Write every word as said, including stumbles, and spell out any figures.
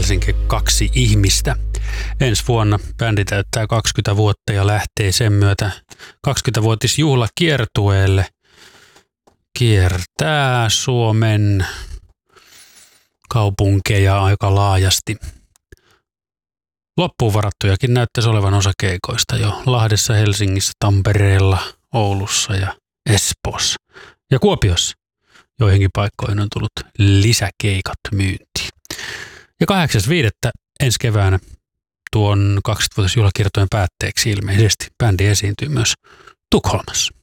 Helsinki kaksi ihmistä. Ensi vuonna bändi täyttää kaksikymmentä vuotta ja lähtee sen myötä kaksikymmentävuotisjuhlakiertueelle. Kiertää Suomen kaupunkeja aika laajasti. Loppuun varattujakin näyttäisi olevan osa keikoista jo Lahdessa, Helsingissä, Tampereella, Oulussa ja Espoossa. Ja Kuopiossa joihinkin paikkoihin on tullut lisäkeikat myyntiin. Ja kahdeksas viidettä ensi keväänä tuon kaksikymmentävuotisjuhlakiertojen päätteeksi ilmeisesti bändi esiintyy myös Tukholmassa.